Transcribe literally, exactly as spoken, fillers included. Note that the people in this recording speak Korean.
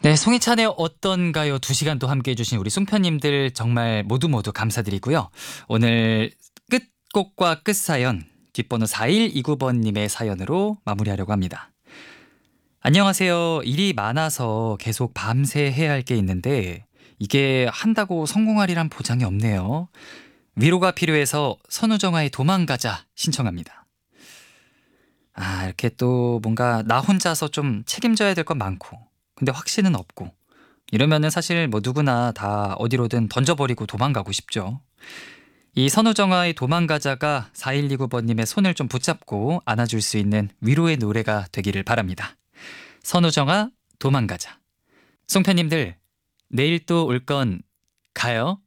네, 송이찬의 어떤가요? 두 시간 또 함께해 주신 우리 송편님들 정말 모두 모두 감사드리고요. 오늘 끝곡과 끝사연 뒷번호 사일이구 번님의 사연으로 마무리하려고 합니다. 안녕하세요. 일이 많아서 계속 밤새 해야 할 게 있는데 이게 한다고 성공하리란 보장이 없네요. 위로가 필요해서 선우정아의 도망가자 신청합니다. 아, 이렇게 또 뭔가 나 혼자서 좀 책임져야 될 건 많고 근데 확신은 없고 이러면은 사실 뭐 누구나 다 어디로든 던져버리고 도망가고 싶죠. 이 선우정아의 도망가자가 사일이구 번님의 손을 좀 붙잡고 안아줄 수 있는 위로의 노래가 되기를 바랍니다. 선우정아 도망가자. 송편님들 내일 또 올 건 가요.